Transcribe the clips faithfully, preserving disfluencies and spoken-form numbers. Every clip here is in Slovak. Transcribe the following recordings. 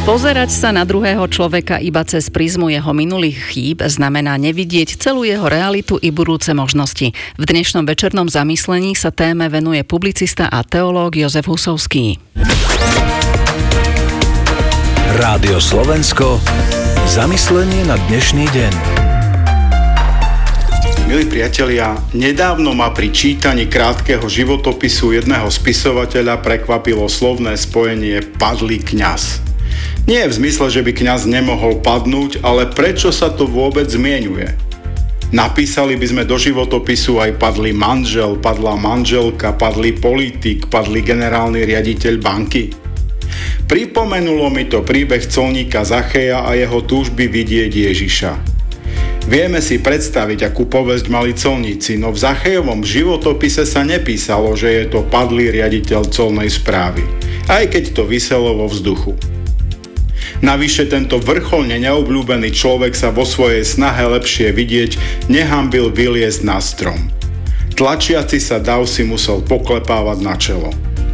Pozerať sa na druhého človeka iba cez prizmu jeho minulých chýb znamená nevidieť celú jeho realitu i budúce možnosti. V dnešnom večernom zamyslení sa téme venuje publicista a teológ Jozef Husovský. Rádio Slovensko. Zamyslenie na dnešný deň. Milí priatelia, nedávno ma pri čítaní krátkeho životopisu jedného spisovateľa prekvapilo slovné spojenie padlý kňaz. Nie v zmysle, že by kňaz nemohol padnúť, ale prečo sa to vôbec zmieňuje? Napísali by sme do životopisu aj padlý manžel, padlá manželka, padlý politik, padlý generálny riaditeľ banky. Pripomenulo mi to príbeh colníka Zacheja a jeho túžby vidieť Ježiša. Vieme si predstaviť, akú povesť mali colníci, no v Zachejovom životopise sa nepísalo, že je to padlý riaditeľ colnej správy, aj keď to viselo vo vzduchu. Navyše tento vrcholne neobľúbený človek sa vo svojej snahe lepšie vidieť nehanbil vyliezť na strom. Tlačiaci sa dav si musel poklepávať na čelo.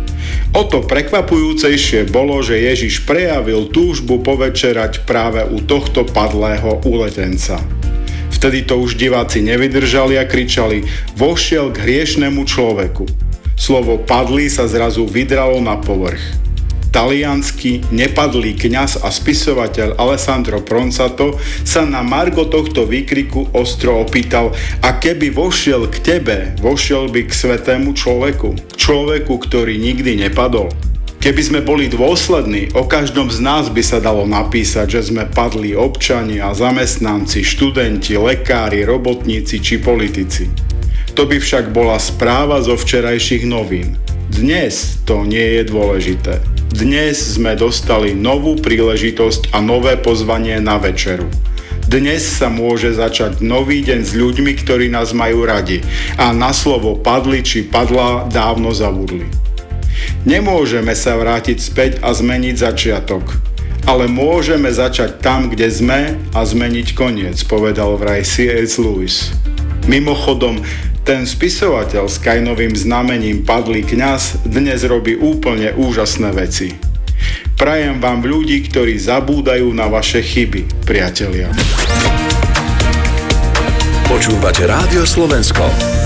O to prekvapujúcejšie bolo, že Ježiš prejavil túžbu povečerať práve u tohto padlého uletenca. Vtedy to už diváci nevydržali a kričali: vošiel k hriešnemu človeku. Slovo padlý sa zrazu vydralo na povrch. Taliansky nepadlý kňaz a spisovateľ Alessandro Pronsato sa na margo tohto výkriku ostro opýtal: a keby vošiel k tebe, vošiel by k svätému človeku, človeku, ktorý nikdy nepadol? Keby sme boli dôslední, o každom z nás by sa dalo napísať, že sme padlí občania, zamestnanci, študenti, lekári, robotníci či politici. To by však bola správa zo včerajších novín. Dnes to nie je dôležité. Dnes sme dostali novú príležitosť a nové pozvanie na večeru. Dnes sa môže začať nový deň s ľuďmi, ktorí nás majú radi a na slovo padli či padla dávno zabudli. Nemôžeme sa vrátiť späť a zmeniť začiatok, ale môžeme začať tam, kde sme a zmeniť koniec, povedal vraj C S Lewis. Mimochodom, ten spisovateľ s Kainovým znamením padlý kňaz dnes robí úplne úžasné veci. Prajem vám ľudí, ktorí zabúdajú na vaše chyby, priatelia. Počúvate Rádio Slovensko.